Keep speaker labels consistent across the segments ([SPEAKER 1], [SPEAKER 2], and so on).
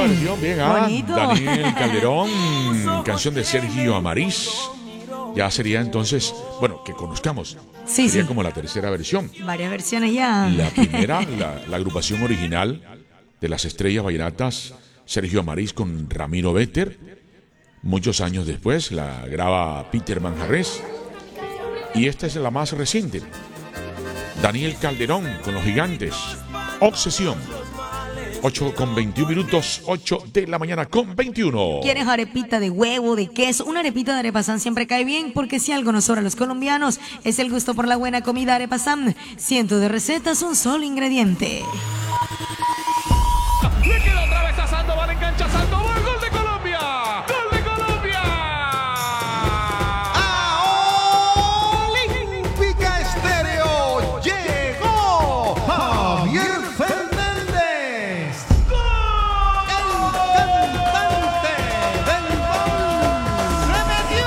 [SPEAKER 1] versión, bien,
[SPEAKER 2] Bonito.
[SPEAKER 1] Daniel Calderón, canción de Sergio Amariz. Ya sería entonces, bueno, que conozcamos.
[SPEAKER 2] Sí,
[SPEAKER 1] sería
[SPEAKER 2] sí.
[SPEAKER 1] como la tercera versión.
[SPEAKER 2] Varias versiones ya.
[SPEAKER 1] La primera, la agrupación original de las estrellas vallenatas, Sergio Amariz con Ramiro Vetter. Muchos años después la graba Peter Manjarrés. Y esta es la más reciente. Daniel Calderón con Los Gigantes. Obsesión. 8:21, 8 de la mañana con 21.
[SPEAKER 2] ¿Quieres arepita de huevo, de queso? Una arepita de Arepasán siempre cae bien, porque si algo nos sobra a los colombianos es el gusto por la buena comida Arepasán. Cientos de recetas, un solo ingrediente.
[SPEAKER 3] Le queda otra vez a Sandoval, engancha Sandoval, gol de Colombia. ¡Gol de Colombia!
[SPEAKER 4] A Olímpica Estéreo llegó Javier Fernández, el cantante del gol. ¡Se metió!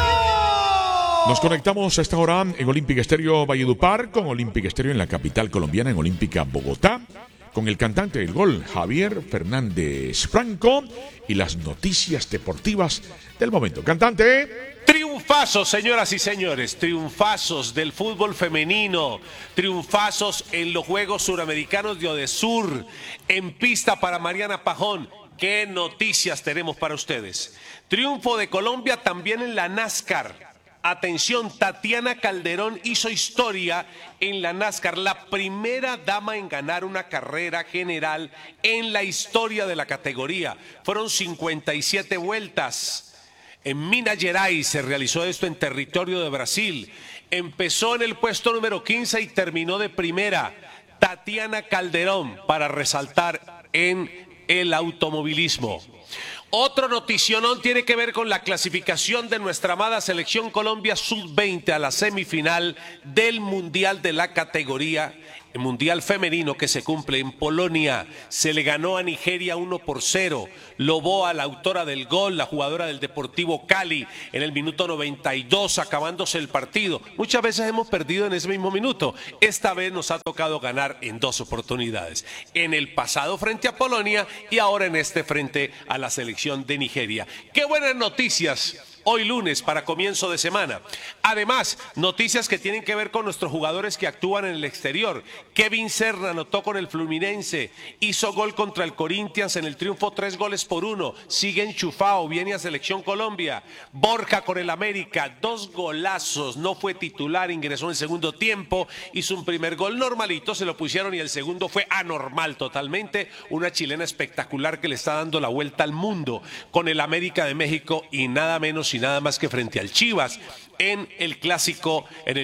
[SPEAKER 1] Nos conectamos a esta hora en Olímpica Estéreo Valledupar con Olímpica Estéreo en la capital colombiana, en Olímpica Bogotá, con el cantante del gol Javier Fernández Franco y las noticias deportivas del momento. Cantante.
[SPEAKER 3] Triunfazos, señoras y señores, triunfazos del fútbol femenino, triunfazos en los Juegos Suramericanos de Odesur, en pista para Mariana Pajón. ¿Qué noticias tenemos para ustedes? Triunfo de Colombia también en la NASCAR. Atención, Tatiana Calderón hizo historia en la NASCAR, la primera dama en ganar una carrera general en la historia de la categoría. Fueron 57 vueltas. En Minas Gerais se realizó esto, en territorio de Brasil. Empezó en el puesto número 15 y terminó de primera. Tatiana Calderón, para resaltar en el automovilismo. Otro noticionón tiene que ver con la clasificación de nuestra amada selección Colombia Sub-20 a la semifinal del Mundial de la categoría, el Mundial femenino que se cumple en Polonia. Se le ganó a Nigeria 1-0. Loboa, la autora del gol, la jugadora del Deportivo Cali, en el minuto 92, acabándose el partido. Muchas veces hemos perdido en ese mismo minuto. Esta vez nos ha tocado ganar en dos oportunidades. En el pasado frente a Polonia y ahora en este frente a la selección de Nigeria. ¡Qué buenas noticias! Hoy lunes para comienzo de semana. Además, noticias que tienen que ver con nuestros jugadores que actúan en el exterior. Kevin Serna anotó con el Fluminense, hizo gol contra el Corinthians en el triunfo 3-1. Sigue enchufado, viene a Selección Colombia. Borja con el América, 2 golazos, no fue titular, ingresó en el segundo tiempo, hizo un primer gol normalito, se lo pusieron y el segundo fue anormal totalmente. Una chilena espectacular que le está dando la vuelta al mundo con el América de México y nada menos y nada más que frente al Chivas en el clásico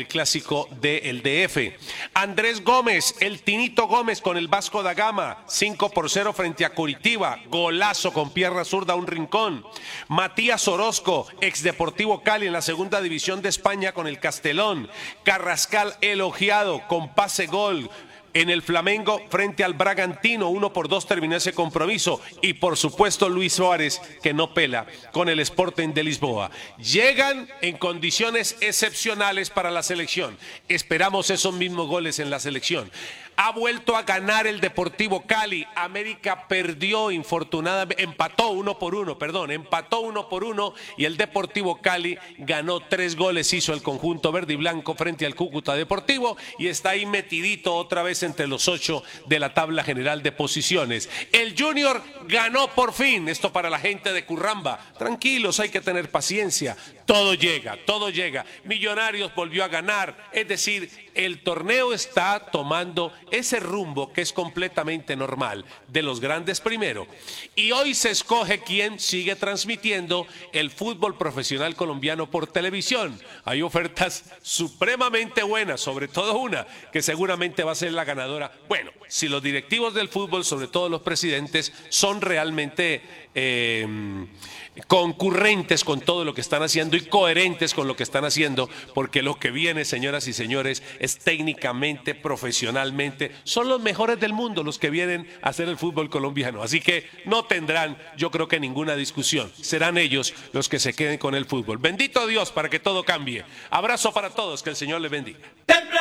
[SPEAKER 3] del DF. Andrés Gómez, el Tinito Gómez con el Vasco da Gama, 5-0 frente a Coritiba, golazo con pierna zurda a un rincón. Matías Orozco, ex Deportivo Cali en la segunda división de España con el Castelón. Carrascal elogiado con pase gol en el Flamengo frente al Bragantino, 1-2 terminó ese compromiso. Y por supuesto Luis Suárez, que no pela, con el Sporting de Lisboa. Llegan en condiciones excepcionales para la selección. Esperamos esos mismos goles en la selección. Ha vuelto a ganar el Deportivo Cali. América perdió infortunadamente, empató 1-1 y el Deportivo Cali ganó 3 goles, hizo el conjunto verde y blanco frente al Cúcuta Deportivo y está ahí metidito otra vez entre los 8 de la tabla general de posiciones. El Junior ganó por fin, esto para la gente de Curramba. Tranquilos, hay que tener paciencia. Todo llega, todo llega. Millonarios volvió a ganar, es decir, el torneo está tomando ese rumbo que es completamente normal, de los grandes primero. Y hoy se escoge quién sigue transmitiendo el fútbol profesional colombiano por televisión. Hay ofertas supremamente buenas, sobre todo una que seguramente va a ser la ganadora. Bueno, si los directivos del fútbol, sobre todo los presidentes, son realmente concurrentes con todo lo que están haciendo y coherentes con lo que están haciendo, porque lo que viene, señoras y señores, es técnicamente, profesionalmente, son los mejores del mundo los que vienen a hacer el fútbol colombiano, así que no tendrán, yo creo que ninguna discusión, serán ellos los que se queden con el fútbol. Bendito Dios para que todo cambie. Abrazo para todos, que el Señor les bendiga.